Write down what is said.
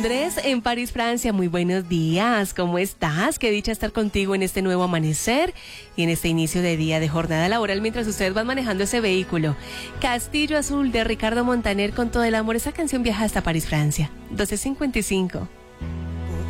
Andrés en París, Francia. Muy buenos días. ¿Cómo estás? Qué dicha estar contigo en este nuevo amanecer y en este inicio de día de jornada laboral mientras ustedes van manejando ese vehículo. Castillo Azul de Ricardo Montaner con todo el amor. Esa canción viaja hasta París, Francia. 12:55.